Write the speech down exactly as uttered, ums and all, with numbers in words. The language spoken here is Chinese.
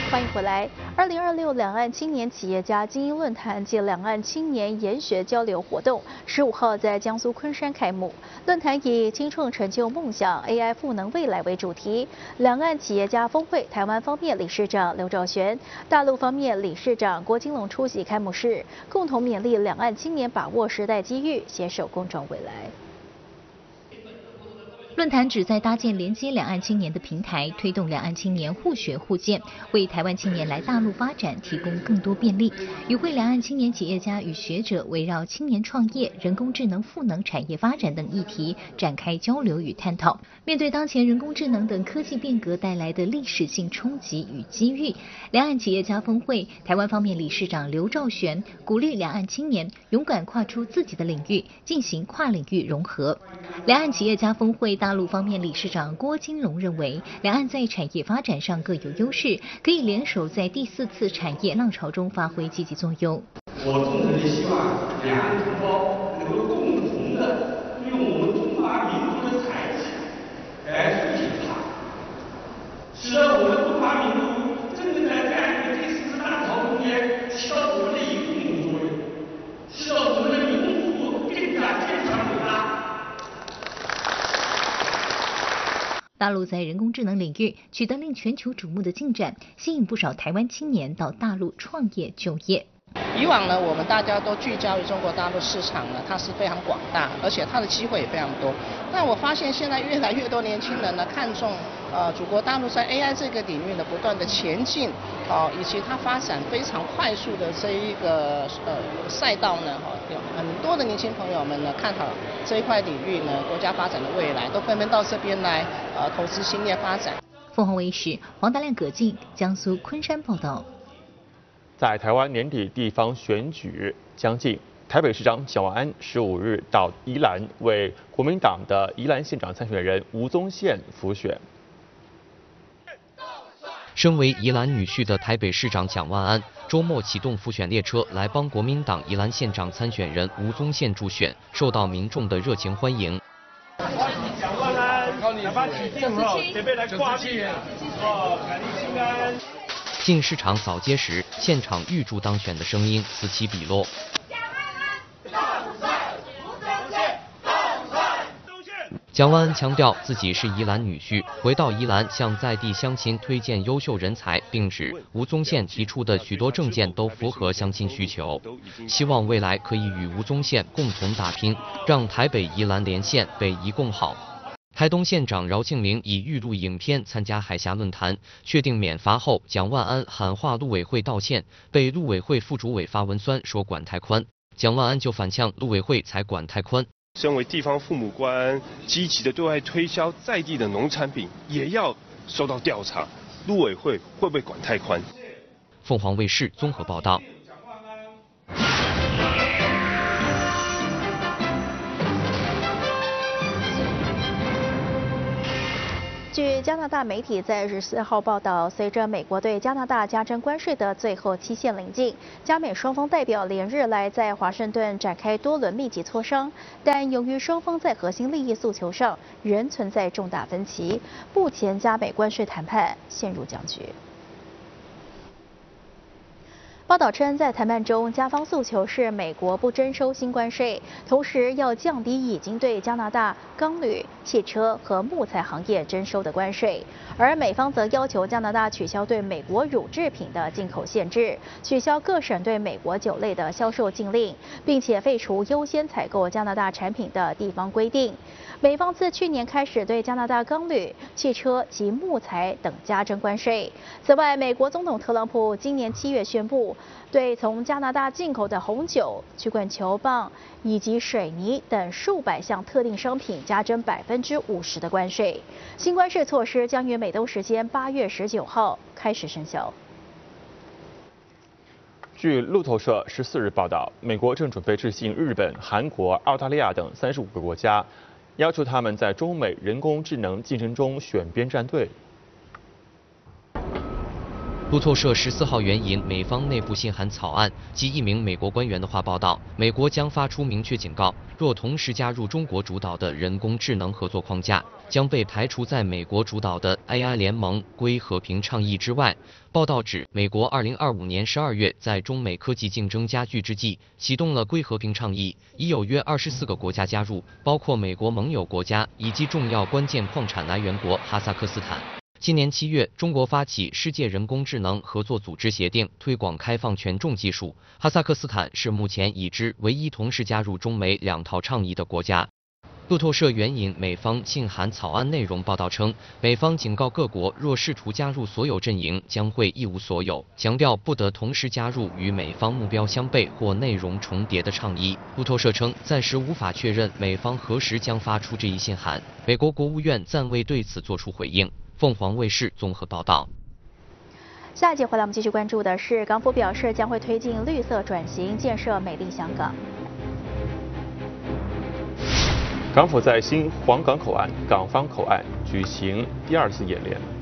欢迎回来。二零二六两岸青年企业家精英论坛暨两岸青年研学交流活动，十五号在江苏昆山开幕。论坛以“青创成就梦想 ，A I 赋能未来”为主题。两岸企业家峰会台湾方面理事长刘兆玄、大陆方面理事长郭金龙出席开幕式，共同勉励两岸青年把握时代机遇，携手共创未来。 论坛旨在搭建连接两岸青年的平台，推动两岸青年互学互鉴，为台湾青年来大陆发展提供更多便利。与会两岸青年企业家与学者围绕青年创业、人工智能赋能产业发展等议题展开交流与探讨。面对当前人工智能等科技变革带来的历史性冲击与机遇，两岸企业家峰会台湾方面理事长刘兆玄鼓励两岸青年勇敢跨出自己的领域，进行跨领域融合。两岸企业家峰会大陆方面理事长郭金龙认为，两岸在产业发展上各有优势，可以联手在第四次产业浪潮中发挥积极作用。 我衷诚地希望两岸同胞能够共同的用我们中华民族的才气来促进它，使得我们中华民族真正在干预第四次浪潮中间起到我们的一个共同作用，使得我们的民族更加坚强伟大。 大陆在人工智能领域取得令全球瞩目的进展，吸引不少台湾青年到大陆创业就业。 以往呢，我们大家都聚焦于中国大陆市场呢，它是非常广大，而且它的机会也非常多。但我发现现在越来越多年轻人呢，看重呃祖国大陆在 A I 这个领域呢不断的前进，哦、呃，以及它发展非常快速的这一个呃赛道呢，哈、哦，有很多的年轻朋友们呢看好这一块领域呢国家发展的未来，都纷纷到这边来呃投资兴业发展。 凤凰卫视黄达亮、葛静，江苏昆山报道。 在台湾年底地方选举将近，台北市长蒋万安十五日到宜兰为国民党的宜兰县长参选人吴宗宪辅选。 身为宜兰女婿的台北市长蒋万安，周末启动辅选列车来帮国民党宜兰县长参选人吴宗宪助选，受到民众的热情欢迎。 蒋万安，哪怕起定后，准备来挂历哦，感恩心安。 进市场扫街时，现场预祝当选的声音此起彼落。蒋万安强调自己是宜兰女婿，回到宜兰向在地乡亲推荐优秀人才，并指吴宗宪提出的许多政见都符合乡亲需求，希望未来可以与吴宗宪共同打拼，让台北宜兰连线北宜共好。 台东县长饶庆明以预录影片参加海峡论坛，确定免罚后，蒋万安喊话陆委会道歉，被陆委会副主委发文酸说管太宽，蒋万安就反呛陆委会才管太宽。 身为地方父母官，积极的对外推销在地的农产品，也要受到调查，陆委会会不会管太宽？ 凤凰卫视综合报道。 据加拿大媒体在十四号报道，随着美国对加拿大加征关税的最后期限临近，加美双方代表连日来在华盛顿展开多轮密集磋商，但由于双方在核心利益诉求上仍存在重大分歧，目前加美关税谈判陷入僵局。 报道称，在谈判中，加方诉求是美国不征收新关税，同时要降低已经对加拿大钢铝、汽车和木材行业征收的关税，而美方则要求加拿大取消对美国乳制品的进口限制，取消各省对美国酒类的销售禁令，并且废除优先采购加拿大产品的地方规定。美方自去年开始对加拿大钢铝、汽车及木材等加征关税。此外，美国总统特朗普今年七月宣布， 对从加拿大进口的红酒、曲棍球棒以及水泥等数百项特定商品加征百分之五十的关税。新关税措施将于美东时间八月十九号开始生效。 据路透社十四日报道，美国正准备致信日本、韩国、澳大利亚等三十五个国家，要求他们在中美人工智能竞争中选边站队。 路透社十四号援引美方内部信函草案及一名美国官员的话报道，美国将发出明确警告，若同时加入中国主导的人工智能合作框架，将被排除在美国主导的 A I 联盟硅和平倡议之外。报道指，美国二零二五年十二月在中美科技竞争加剧之际，启动了硅和平倡议，已有约二十四个国家加入，包括美国盟友国家以及重要关键矿产来源国哈萨克斯坦。今年七月，中国发起世界人工智能合作组织协定，推广开放权重技术。哈萨克斯坦是目前已知唯一同时加入中美两套倡议的国家。路透社援引美方信函草案内容报道称，美方警告各国，若试图加入所有阵营，将会一无所有，强调不得同时加入与美方目标相悖或内容重叠的倡议。路透社称，暂时无法确认美方何时将发出这一信函，美国国务院暂未对此作出回应。凤凰卫视综合报道。 下一节回来，我们继续关注的是，港府表示将会推进绿色转型，建设美丽香港。 港府在新皇港口岸、港方口岸举行第二次演练。